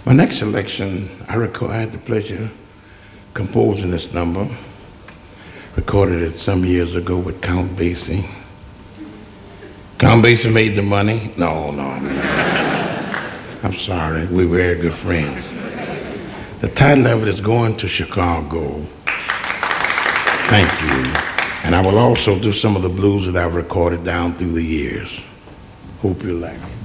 My next selection, I had the pleasure of composing this number. Recorded it some years ago with Count Basie. Count Basie made the money? No, I'm sorry, we were very good friends. The title of it is Going to Chicago. Thank you. And I will also do some of the blues that I've recorded down through the years. Hope you like it.